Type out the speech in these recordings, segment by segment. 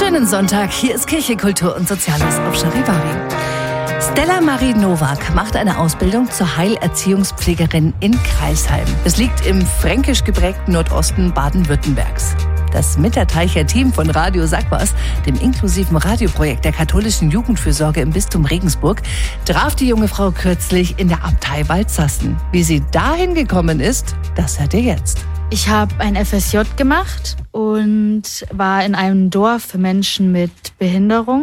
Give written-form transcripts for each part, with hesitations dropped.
Schönen Sonntag, hier ist Kirche, Kultur und Soziales auf Charivari. Stella Marie Nowak macht eine Ausbildung zur Heilerziehungspflegerin in Crailsheim. Es liegt im fränkisch geprägten Nordosten Baden-Württembergs. Das Mitterteicher Team von Radio Sag was, dem inklusiven Radioprojekt der katholischen Jugendfürsorge im Bistum Regensburg, traf die junge Frau kürzlich in der Abtei Waldsassen. Wie sie dahin gekommen ist, das hört ihr jetzt. Ich habe ein FSJ gemacht und war in einem Dorf für Menschen mit Behinderung.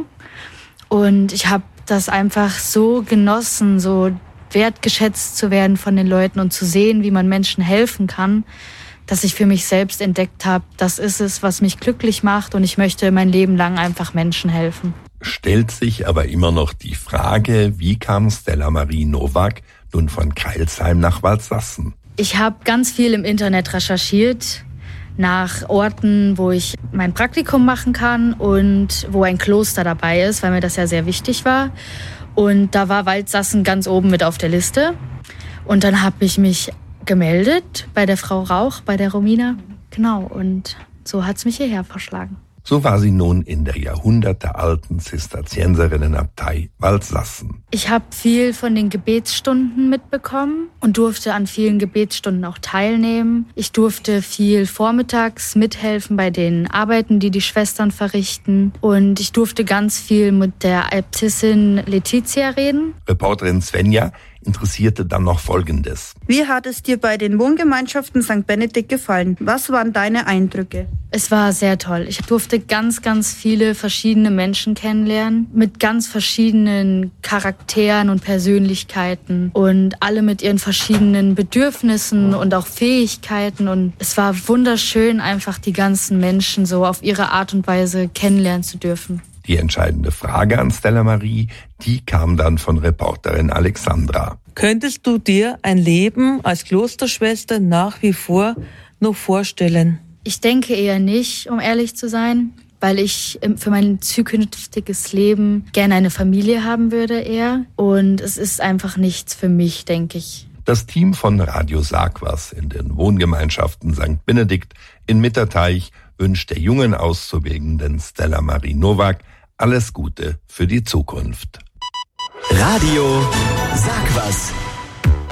Und ich habe das einfach so genossen, so wertgeschätzt zu werden von den Leuten und zu sehen, wie man Menschen helfen kann, dass ich für mich selbst entdeckt habe, das ist es, was mich glücklich macht und ich möchte mein Leben lang einfach Menschen helfen. Stellt sich aber immer noch die Frage, wie kam Stella Marie Nowak nun von Crailsheim nach Waldsassen? Ich habe ganz viel im Internet recherchiert nach Orten, wo ich mein Praktikum machen kann und wo ein Kloster dabei ist, weil mir das ja sehr wichtig war. Und da war Waldsassen ganz oben mit auf der Liste. Und dann habe ich mich gemeldet bei der Frau Rauch, bei der Romina. Genau, und so hat's mich hierher verschlagen. So war sie nun in der jahrhundertealten Zisterzienserinnenabtei Waldsassen. Ich habe viel von den Gebetsstunden mitbekommen und durfte an vielen Gebetsstunden auch teilnehmen. Ich durfte viel vormittags mithelfen bei den Arbeiten, die die Schwestern verrichten. Und ich durfte ganz viel mit der Äbtissin Letizia reden. Reporterin Svenja interessierte dann noch Folgendes. Wie hat es dir bei den Wohngemeinschaften St. Benedikt gefallen? Was waren deine Eindrücke? Es war sehr toll. Ich durfte ganz, ganz viele verschiedene Menschen kennenlernen, mit ganz verschiedenen Charakteren und Persönlichkeiten und alle mit ihren verschiedenen Bedürfnissen und auch Fähigkeiten. Und es war wunderschön, einfach die ganzen Menschen so auf ihre Art und Weise kennenlernen zu dürfen. Die entscheidende Frage an Stella Marie, die kam dann von Reporterin Alexandra. Könntest du dir ein Leben als Klosterschwester nach wie vor noch vorstellen? Ich denke eher nicht, um ehrlich zu sein, weil ich für mein zukünftiges Leben gerne eine Familie haben würde eher. Und es ist einfach nichts für mich, denke ich. Das Team von Radio Sag was in den Wohngemeinschaften St. Benedikt in Mitterteich wünscht der jungen Auszubildenden Stella Marie Nowak alles Gute für die Zukunft. Radio Sag was.